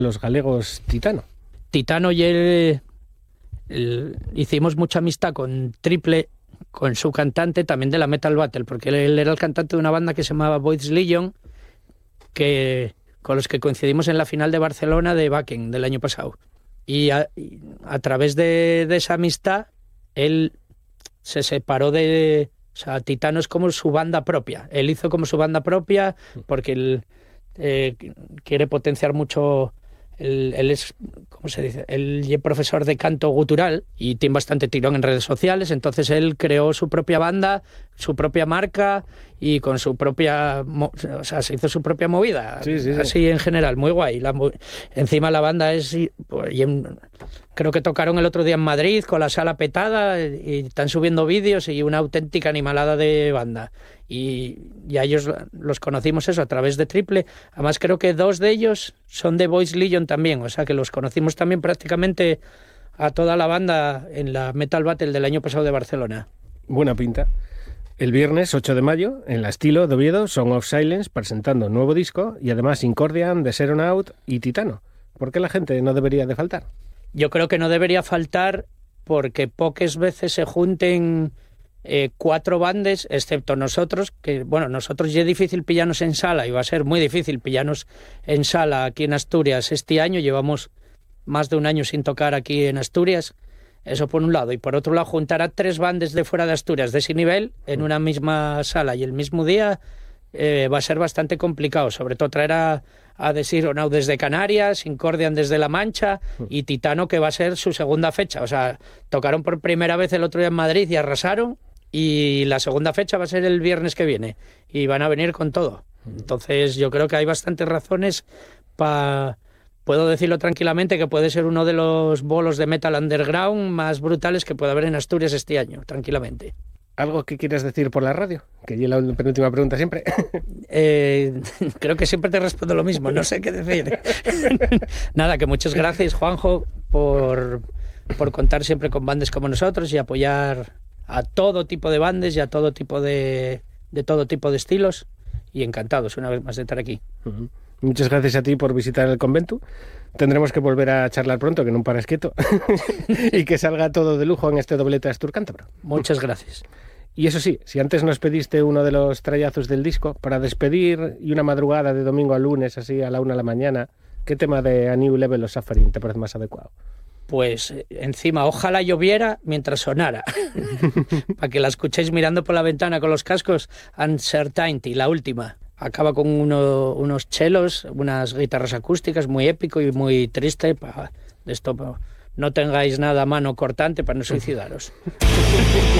los galegos Titano. Titano y hicimos mucha amistad con Triple, con su cantante también de la Metal Battle, porque él era el cantante de una banda que se llamaba Boys Legion, con los que coincidimos en la final de Barcelona de Wacken del año pasado. Y a través de esa amistad, él se separó de... O sea, Titano es como su banda propia. Él hizo como su banda propia porque él quiere potenciar mucho... Él es, ¿cómo se dice? Él es profesor de canto gutural y tiene bastante tirón en redes sociales, entonces él creó su propia banda, su propia marca y con su propia... O sea, se hizo su propia movida, sí. Así en general, muy guay. Encima la banda es... Creo que tocaron el otro día en Madrid con la sala petada y están subiendo vídeos y una auténtica animalada de banda. Y a ellos los conocimos eso a través de Triple. Además creo que 2 de ellos son de Boys Legion también, o sea que los conocimos también prácticamente a toda la banda en la Metal Battle del año pasado de Barcelona. Buena pinta. El viernes 8 de mayo, en la Estilo de Oviedo, Song of Silence presentando nuevo disco y además Incordian, The Seron Out y Titano. ¿Por qué la gente no debería de faltar? Yo creo que no debería faltar porque pocas veces se junten 4 bandes, excepto nosotros, que bueno, nosotros ya es difícil pillarnos en sala y va a ser muy difícil pillarnos en sala aquí en Asturias este año. Llevamos más de un año sin tocar aquí en Asturias, eso por un lado. Y por otro lado, juntar a 3 bandas de fuera de Asturias de ese nivel en una misma sala y el mismo día va a ser bastante complicado, sobre todo traer a The Seron Out desde Canarias, Incordian desde La Mancha y Titano, que va a ser su segunda fecha. O sea, tocaron por primera vez el otro día en Madrid y arrasaron, y la segunda fecha va a ser el viernes que viene y van a venir con todo. Entonces yo creo que hay bastantes razones puedo decirlo tranquilamente, que puede ser uno de los bolos de metal underground más brutales que puede haber en Asturias este año, tranquilamente. ¿Algo que quieras decir por la radio? Que yo la penúltima pregunta siempre. Creo que siempre te respondo lo mismo, no sé qué decir. Nada, que muchas gracias, Juanjo, por contar siempre con bandas como nosotros y apoyar a todo tipo de bandas y a todo tipo de todo tipo de estilos. Y encantados una vez más de estar aquí. Uh-huh. Muchas gracias a ti por visitar el convento. Tendremos que volver a charlar pronto, que no pares quieto. Y que salga todo de lujo en este doblete Astur Cántabro. Muchas gracias. Y eso sí, si antes nos pediste uno de los trayazos del disco, para despedir y una madrugada de domingo a lunes, así a la 1 de la mañana, ¿qué tema de A New Level of Suffering te parece más adecuado? Pues encima, ojalá lloviera mientras sonara, para que la escuchéis mirando por la ventana con los cascos. Uncertainty, la última. Acaba con unos chelos, unas guitarras acústicas, muy épico y muy triste. De esto no tengáis nada a mano cortante para no suicidaros.